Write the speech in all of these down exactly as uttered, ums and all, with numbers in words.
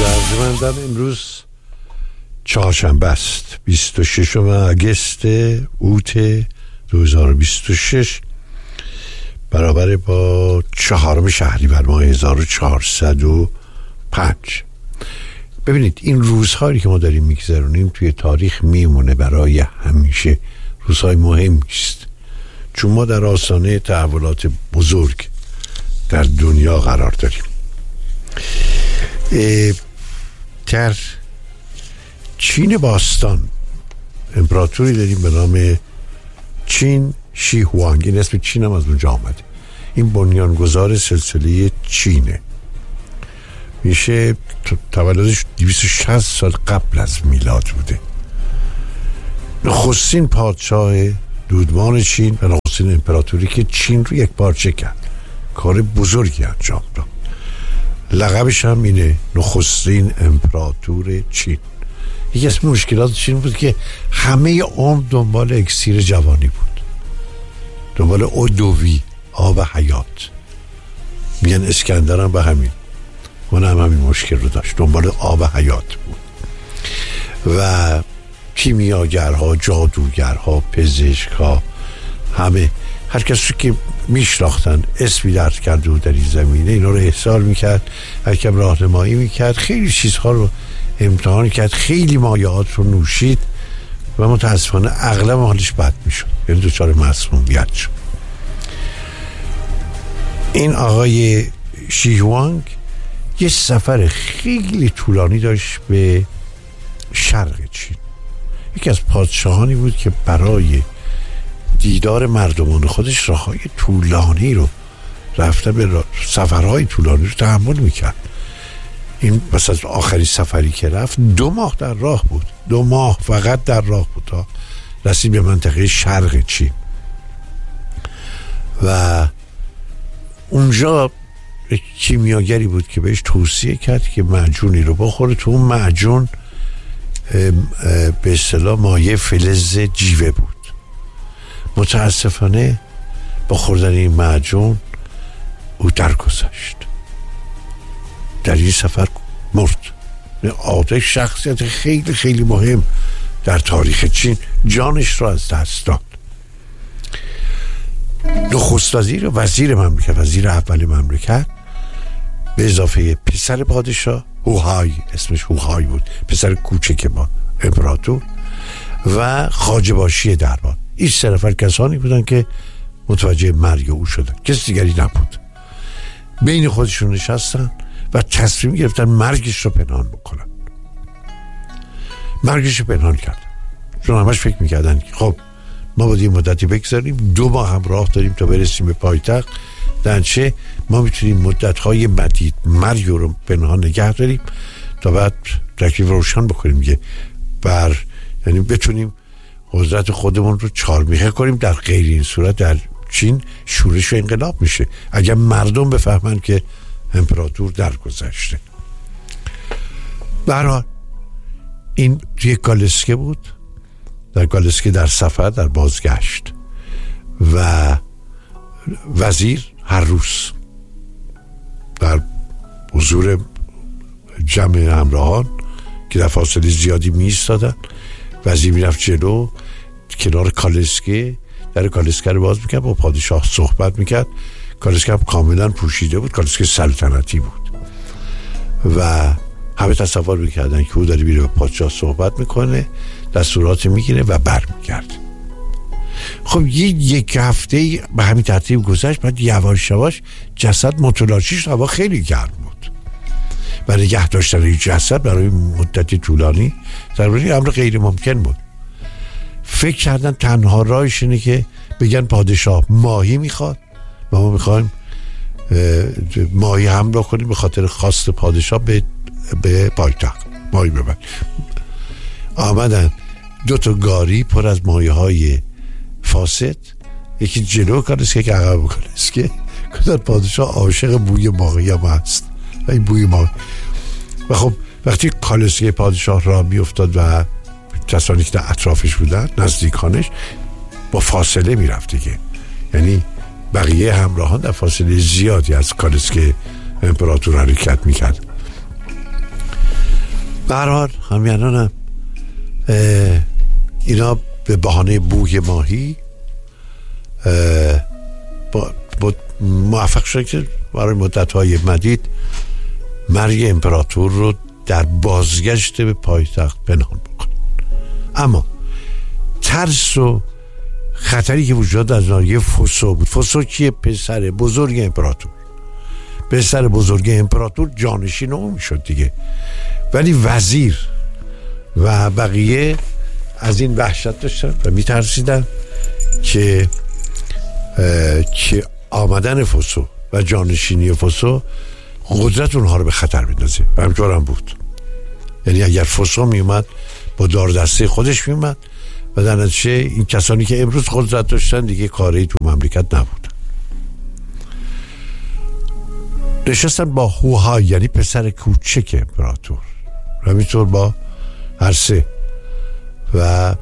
ارجمندان، امروز چهارشنبه است، بیست و ششم آگوست اوت دو هزار و بیست و شش، برابر با چهارم شهریور ماه هزار و چهارصد و پنج. ببینید این روزهایی که ما داریم میگذرونیم توی تاریخ میمونه برای همیشه، روزهای مهمی است، چون ما در آستانه تحولات بزرگ در دنیا قرار داریم. در چین باستان امپراتوری داریم به نام چین شی هوانگ. این اسم چین هم از اونجا آمده. این بنیانگذار سلسله چینه. میشه تولدش دویست و شصت سال قبل از میلاد بوده. نخستین پادشاه دودمان چین و نخستین امپراتوری که چین رو یک پارچه کرد، کار بزرگی انجام داد. لقبش هم اینه، نخستین امپراتور چین. یکی از مشکلات چین بود که همه عمر دنبال اکسیر جوانی بود، دنبال اودوی، آب حیات. میگن اسکندر هم به همین اون هم همین مشکل رو داشت، دنبال آب حیات بود. و کیمیاگرها، جادوگرها، پزشکها، همه هر کسی که میشناختن اسمی درد کرده و در این زمینه اینا رو احضار میکرد، حکم راهنمایی میکرد، خیلی چیزها رو امتحان کرد، خیلی مایعات رو نوشید و متاسفانه اغلب حالش بد میشد، یعنی دچار مسمومیت شد. این آقای شی هوانگ یه سفر خیلی طولانی داشت به شرق چین. یکی از پادشاهانی بود که برای دیدار مردمان خودش راههای طولانی رو رفته، به سفرهای طولانی رو تحمل میکرد. این پس از آخری سفری که رفت دو ماه در راه بود، دو ماه فقط در راه بود تا رسید به منطقه شرق چین. و اونجا کیمیاگری بود که بهش توصیه کرد که معجونی رو بخوره، تو اون معجون به اصطلاح مایع فلز جیوه بود. متاسفانه با خوردن این معجون او درگذشت، در این سفر مرد. آده شخصیت خیلی خیلی مهم در تاریخ چین جانش را از دست داد. نخست وزیر وزیر مملکت وزیر اول مملکت به اضافه پسر پادشاه هوهای، اسمش هوهای بود، پسر کوچک ما امپراتور، و خواجه باشی دربار، این سه نفر کسانی بودن که متوجه مرگ او شدن، کسی دیگری نبود. بین خودشون نشستن و تصمیم گرفتن مرگش رو پنهان بکنن. مرگش رو پنهان کردن چون همش فکر میکردن که خب ما باید یه مدتی بگذاریم، دو ماه هم راه داریم تا برسیم به پایتخت، درنچه ما میتونیم مدت‌های مدید مرگ رو پنهان نگه داریم تا بعد تکلیف روشن بکنیم که بر یعنی بتونیم قدرت خودمون رو چارمیخه کنیم. در غیر این صورت در چین شورش و انقلاب میشه اگر مردم بفهمن که امپراتور درگذشته. به هر حال این توی گالسکه بود، در گالسکه در سفر در بازگشت و وزیر هر روز در حضور جمع همراهان که در فاصله زیادی می ایستادن، وزیر می رفت جلو کنار کالسکه، در کالسکه رو باز میکرد، با پادشاه صحبت میکرد. کالسکه هم کاملا پوشیده بود، کالسکه سلطنتی بود و همه تصور میکردن که او داره میره با پادشاه صحبت میکنه، دستورات میگیره و بر میگرد. خب یه یک هفته به همین ترتیب گذشت، بعد یواش یواش جسد متلاشی شد، هوا خیلی گرم بود و نگه داشتن این جسد برای مدتی طولانی ضروری امر غیر ممکن بود. فکر کردن تنها راهش اینه که بگن پادشاه ماهی میخواد و ما میخوایم ماهی حمله کنیم به خاطر خواست پادشاه به به پایتخت ماهی ببر. آمدن دو تا گاری پر از ماهی های فاسد، یکی جلو کالسکه که عقب کالسکه، که پادشاه عاشق بوی ماهی هم هست و این بوی ماهی. و خب وقتی کالسکه پادشاه را می افتاد و کسانی که در اطرافش بودن نزدیکانش با فاصله می رفت دیگه، یعنی بقیه همراهان در فاصله زیادی از کالسکه امپراتور حرکت می کرد. به هر حال همیانان هم اینا به بهانه بوی ماهی با, با موفق شد که برای مدت‌های مدید مرگ امپراتور رو در بازگشت به پایتخت پنهان بکن. اما ترس و خطری که وجود از ناحیه فوسو بود. فوسو کیه؟ پسر بزرگ امپراتور. پسر بزرگ امپراتور جانشین اون میشد دیگه، ولی وزیر و بقیه از این وحشت داشتن و میترسیدن که که آمدن فوسو و جانشینی فوسو قدرت اونها رو به خطر بندازه و همینطور هم بود. یعنی اگر فوسو میومد با دار دسته خودش میومد و در نتیجه این کسانی که امروز قدرت داشتن دیگه کاری تو مملکت نبود. نشستن با هوهای، یعنی پسر کوچک امپراتور، و همینطور با هر سه و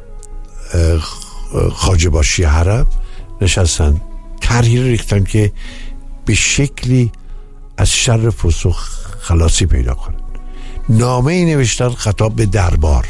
خواجه باشی حرم نشستن طرحی ریختن که به شکلی از شر فوسو خلاصی پیدا کنن. نامه ای نوشتن خطاب به دربار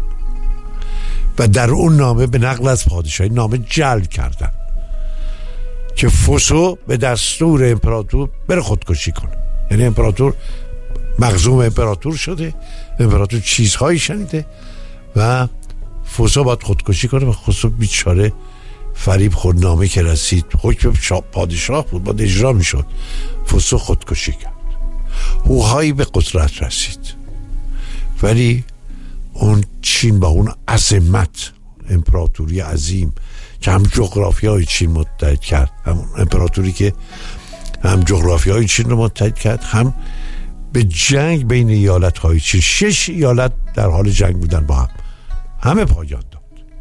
و در اون نامه به نقل از پادشاهی نامه جعل کردن که فوسو به دستور امپراتور بره خودکشی کنه. یعنی امپراتور مخزوم امپراتور شده، امپراتور چیزهایی شنیده و فوسو باید خودکشی کنه و فوسو بیچاره فریب خورد. نامه که رسید حکم پادشاه بود، باید اجرا میشد. فوسو خودکشی کرد. هوهایی به قدرت رسید، ولی اون چین با اون عظمت، امپراتوری عظیم که هم جغرافی های چین متحد کرد، هم امپراتوری که هم جغرافی های چین رو متحد کرد، هم به جنگ بین ایالت های چین، شش ایالت در حال جنگ بودن با هم، همه پایان داد.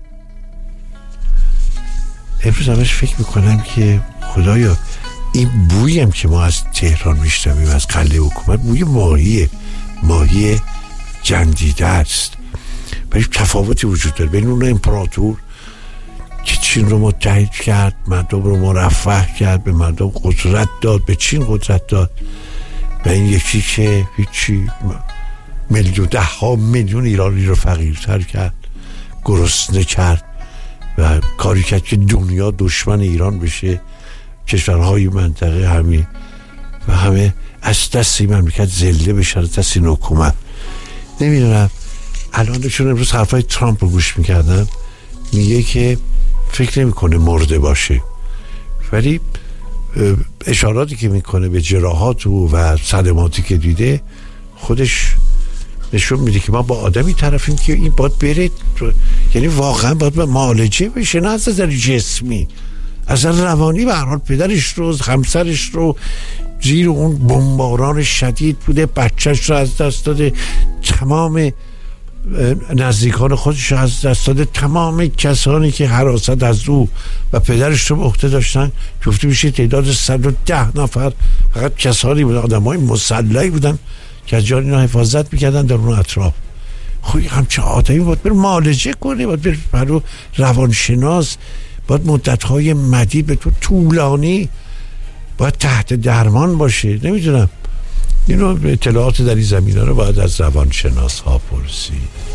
امروز همش فکر میکنم که خدایا این بویی هم که ما از تهران میشنویم، از قلعه حکومت، بوی ماهیه، ماهی جندیده است. ولی تفاوتی وجود داره بین اون امپراتور که چین رو متحد کرد، مردم رو مرفه کرد، به مردم قدرت داد، به چین قدرت داد، و این یکی که هیچی، میلیون ده ها میلیون ایرانی رو فقیرتر کرد، گرسنه کرد و کاری کرد که دنیا دشمن ایران بشه، کشورهای منطقه همین و همه از دست این مملکت ذله بشن، از دست این حکومت. نمیدونم الان چون امروز حرفای ترامپ رو گوش میکردم، میگه که فکر نمیکنه مرده باشه، ولی اشاراتی که میکنه به جراحات و صدماتی که دیده خودش نشون میده که ما با آدمی طرفیم که این باید بره، یعنی واقعا باید به معالجه بشه، نه از نظر جسمی، از نظر روانی. به هر حال پدرش رو، همسرش رو زیر اون بمباران شدید بوده، بچهش رو از دست داده، تمام نزدیکان خودش رو از دست داده، تمام کسانی که حراست از او و پدرش رو به عهده داشتن گفته میشه تعداد صد و ده نفر فقط کسانی بودن، آدمای مسلحی بودن که از جان اینا حفاظت میکردن در اون اطراف. خب همچه آدمی باید بر معالجه کنه، باید بر برای روانشناس، باید مدتهای مدید به تو طولانی باید تحت درمان باشه. نمیدونم اینو اطلاعات در این زمینه رو باید از روانشناس ها پرسید.